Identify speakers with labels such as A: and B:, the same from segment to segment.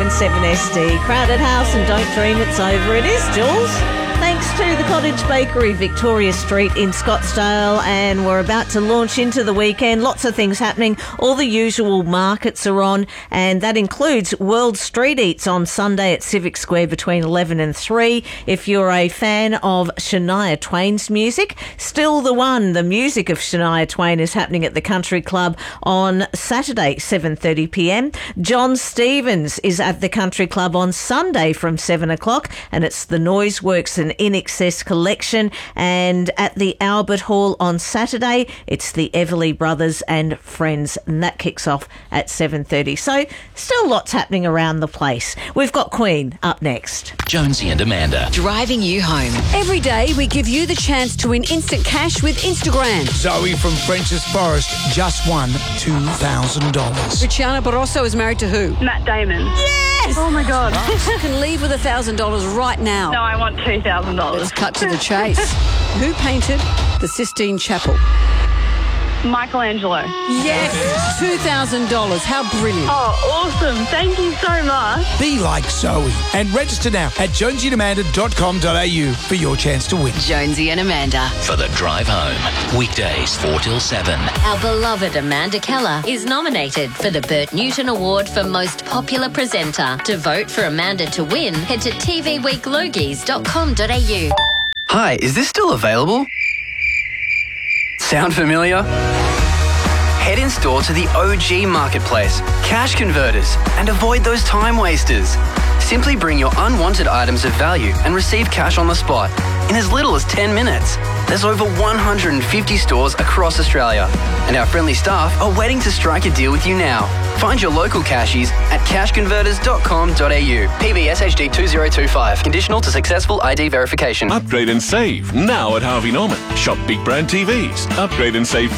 A: and 7SD. Crowded house and don't dream it's over. It is, Jules. Thanks to the Cottage Bakery, Victoria Street in Scottsdale, and we're about to launch into the weekend. Lots of things happening. All the usual markets are on, and that includes World Street Eats on Sunday at Civic Square between 11 and 3. If you're a fan of Shania Twain's music, Still the One, the music of Shania Twain, is happening at the Country Club on Saturday, 7:30pm. John Stevens is at the Country Club on Sunday from 7 o'clock, and it's the Noiseworks and In Excess collection. And at the Albert Hall on Saturday, it's the Everly Brothers and Friends, and that kicks off at 7:30. So still lots happening around the place. We've got Queen up next.
B: Jonesy and Amanda.
C: Driving you home. Every day we give you the chance to win instant cash with Instagram.
D: Zoe from French's Forest just won $2,000.
C: Luciana Barroso is married to who?
E: Matt Damon.
C: Yes!
E: Oh my God.
C: You can leave with $1,000 right now.
E: No, I want $2,000.
C: Let's cut to the chase. Who painted the Sistine Chapel?
E: Michelangelo.
C: Yes, $2,000. How brilliant.
E: Oh, awesome. Thank you so much.
D: Be like Zoe and register now at jonesyandamanda.com.au for your chance to win.
C: Jonesy and Amanda.
B: For the drive home. Weekdays 4 till 7.
F: Our beloved Amanda Keller is nominated for the Bert Newton Award for Most Popular Presenter. To vote for Amanda to win, head to tvweeklogies.com.au.
G: Hi, is this still available? Sound familiar? Head in store to the OG Marketplace, Cash Converters, and avoid those time wasters. Simply bring your unwanted items of value and receive cash on the spot in as little as 10 minutes. There's over 150 stores across Australia, and our friendly staff are waiting to strike a deal with you now. Find your local cashies at cashconverters.com.au. PBS HD 2025. Conditional to successful ID verification.
H: Upgrade and save now at Harvey Norman. Shop big brand TVs. Upgrade and save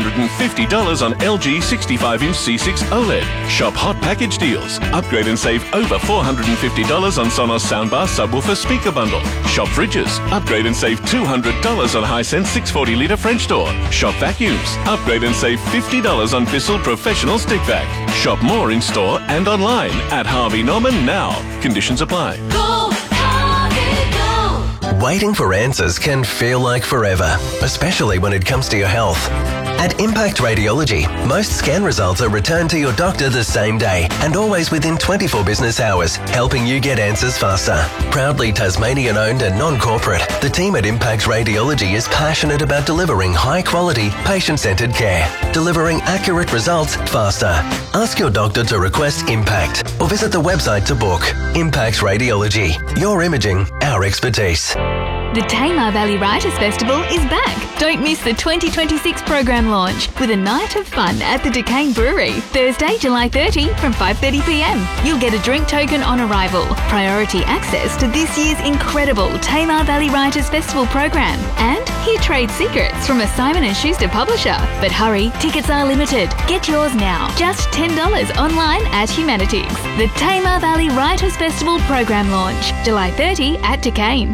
H: $350 on LG 65-inch C6 OLED. Shop hot package deals. Upgrade and save over $450 on Sonos soundbar subwoofer speaker bundle. Shop fridges. Upgrade and save $200 on Hisense 640-litre French door. Shop vacuums. Upgrade and save $50 on Bissell Professional Stick Vac. Shop more in store and online at Harvey Norman now. Conditions apply.
I: Go, Harvey, go! Waiting for answers can feel like forever, especially when it comes to your health. At Impact Radiology, most scan results are returned to your doctor the same day and always within 24 business hours, helping you get answers faster. Proudly Tasmanian-owned and non-corporate, the team at Impact Radiology is passionate about delivering high-quality, patient-centred care, delivering accurate results faster. Ask your doctor to request Impact or visit the website to book. Impact Radiology, your imaging, our expertise.
J: The Tamar Valley Writers Festival is back. Don't miss the 2026 program launch with a night of fun at the Duquesne Brewery, Thursday, July 30 from 5:30pm. You'll get a drink token on arrival, priority access to this year's incredible Tamar Valley Writers Festival program, and hear trade secrets from a Simon & Schuster publisher. But hurry, tickets are limited. Get yours now. Just $10 online at Humanities. The Tamar Valley Writers Festival program launch, July 30 at Duquesne.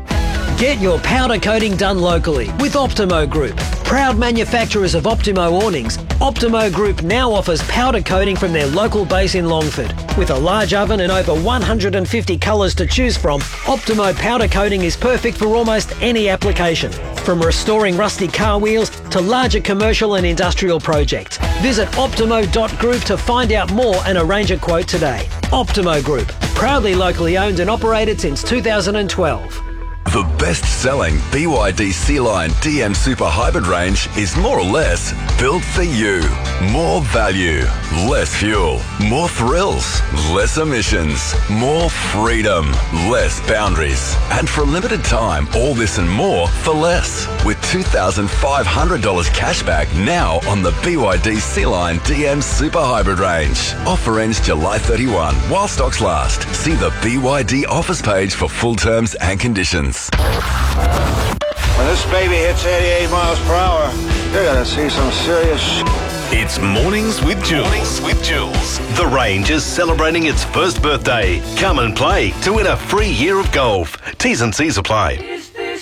K: Get your powder coating done locally with Optimo Group. Proud manufacturers of Optimo awnings, Optimo Group now offers powder coating from their local base in Longford. With a large oven and over 150 colours to choose from, Optimo powder coating is perfect for almost any application. From restoring rusty car wheels to larger commercial and industrial projects. Visit optimo.group to find out more and arrange a quote today. Optimo Group, proudly locally owned and operated since 2012.
L: The best-selling BYD C-Line DM Super Hybrid range is more or less built for you. More value, less fuel, more thrills, less emissions, more freedom, less boundaries. And for a limited time, all this and more for less. With $2,500 cashback now on the BYD C-Line DM Super Hybrid range. Offer ends July 31 while stocks last. See the BYD offers page for full terms and conditions.
M: When this baby hits 88 miles per hour, you're gonna see some serious
N: It's Mornings with Jules. The range is celebrating its first birthday. Come and play to win a free year of golf. T's and C's apply.